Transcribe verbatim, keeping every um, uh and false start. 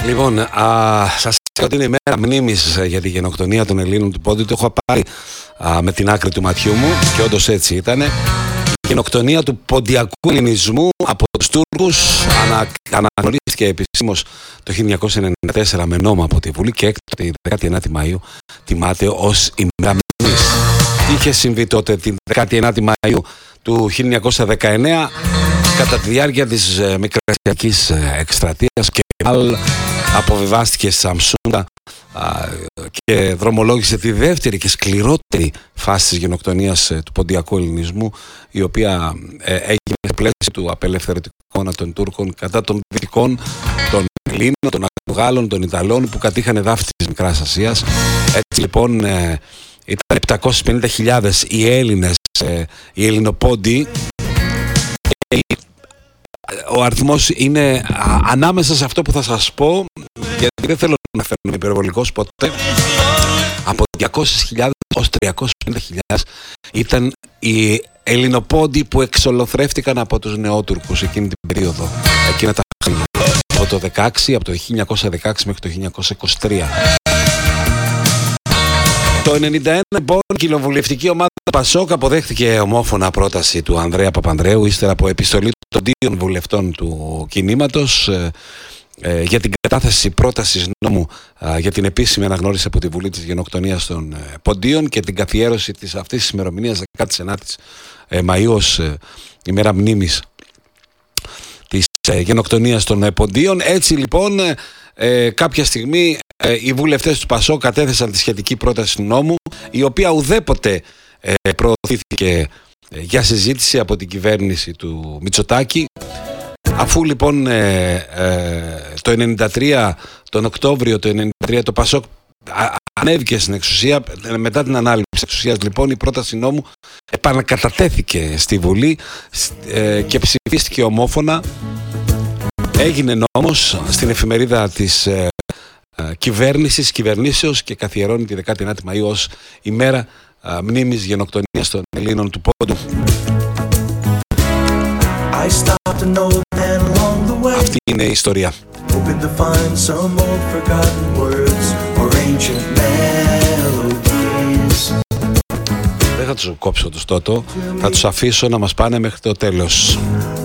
Λοιπόν, α, σας είπα ότι είναι η μέρα μνήμης για τη γενοκτονία των Ελλήνων του Πόντιου. Το έχω πάρει α, με την άκρη του ματιού μου και όντως έτσι ήταν. Η γενοκτονία του ποντιακού ελληνισμού από τους Τούρκους ανα, αναγνωρίστηκε επισήμως το χίλια εννιακόσια ενενήντα τέσσερα με νόμο από τη Βουλή και έκτοτε η δεκάτη ενάτη Μαΐου τιμάται ως ημέρα μνήμης. Τι είχε συμβεί τότε την δεκάτη ενάτη Μαΐου του χίλια εννιακόσια δεκαεννέα κατά τη διάρκεια της ε, μικρασιακής ε, εκστρατείας και πάλι αποβιβάστηκε στη Σαμσούντα και δρομολόγησε τη δεύτερη και σκληρότερη φάση της γενοκτονίας ε, του ποντιακού ελληνισμού, η οποία ε, έγινε σε πλαίσιο του απελευθερωτικού αγώνα των Τούρκων κατά των δυτικών, των Ελλήνων, των Γάλλων, των Ιταλών που κατήχαν εδάφη της Μικράς Ασίας. Έτσι λοιπόν ε, ήταν επτακόσιες πενήντα χιλιάδες οι Έλληνες, ε, οι Ελληνοπόντιοι. Ο αριθμός είναι α, ανάμεσα σε αυτό που θα σας πω, γιατί δεν θέλω να φέρνω υπερβολικός ποτέ. Από διακόσιες χιλιάδες ως τριακόσιες πενήντα χιλιάδες ήταν οι Ελληνοπόντιοι που εξολοθρεύτηκαν από τους νεότουρκους εκείνη την περίοδο, εκείνα τα χρόνια, από το δεκαέξι, από το χίλια εννιακόσια δεκαέξι μέχρι το χίλια εννιακόσια είκοσι τρία. Το ενενήντα ένα λοιπόν η κοινοβουλευτική ομάδα Πασόκ αποδέχτηκε ομόφωνα πρόταση του Ανδρέα Παπανδρέου ύστερα από επιστολή των δύο βουλευτών του κινήματος ε, ε, για την κατάθεση πρότασης νόμου ε, για την επίσημη αναγνώριση από τη Βουλή της γενοκτονίας των ε, Ποντίων και την καθιέρωση της αυτής της ημερομηνίας δεκάτη ενάτη ε, Μαΐου ως ε, ημέρα μνήμης της ε, γενοκτονίας των ε, Ποντίων. Έτσι λοιπόν ε, ε, κάποια στιγμή ε, οι βουλευτές του Πασόκ κατέθεσαν τη σχετική πρόταση του νόμου, η οποία ουδέποτε ε, προωθήθηκε ε, για συζήτηση από την κυβέρνηση του Μητσοτάκη. Αφού λοιπόν ε, ε, το ενενήντα τρία, τον Οκτώβριο του ενενήντα τρία το Πασόκ α, ανέβηκε στην εξουσία, μετά την ανάληψη της εξουσίας λοιπόν η πρόταση νόμου επανακατατέθηκε στη Βουλή ε, και ψηφίστηκε ομόφωνα. Έγινε νόμος στην εφημερίδα της ε, ε, κυβέρνησης, κυβερνήσεως και καθιερώνει τη δεκάτη ενάτη Μαΐου ως ημέρα ε, μνήμης γενοκτονίας των Ελλήνων του Πόντου. Αυτή είναι η ιστορία. Δεν θα τους κόψω τους τότο, θα τους αφήσω να μας πάνε μέχρι το τέλος.